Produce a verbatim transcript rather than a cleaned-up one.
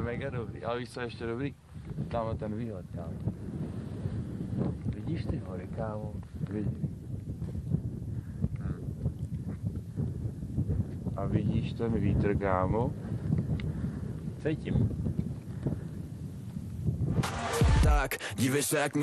mega dobrý, ale víš co je ještě dobrý? Tamhle ten výhled, kámo. Vidíš ty hory, kámo? Vidíš. A vidíš ten vítr, kámo? Cítím. Tak, dívej se, jak